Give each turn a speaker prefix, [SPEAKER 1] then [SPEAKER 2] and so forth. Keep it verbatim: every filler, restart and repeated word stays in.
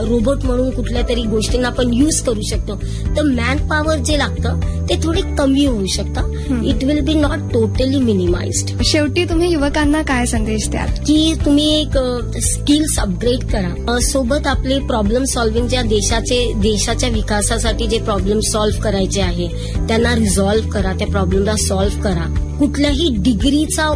[SPEAKER 1] Robot म्हणून कुठल्या तरी गोष्टींना आपण यूज करू शकतो, तर मॅन पॉवर जे लागतं ते थोडे कमी होऊ शकतं. It will be not totally minimised.
[SPEAKER 2] शेवटी तुम्ही युवकांना काय संदेश द्याल?
[SPEAKER 1] की तुम्ही एक स्किल्स अपग्रेड करा, सोबत आपले प्रॉब्लेम सॉल्व्हिंग, ज्या देशाचे देशाच्या विकासासाठी जे प्रॉब्लेम सॉल्व्ह करायचे आहे त्यांना रिझॉल्व्ह करा, त्या प्रॉब्लेमला सॉल्व्ह करा. कुठल्याही डिग्रीचा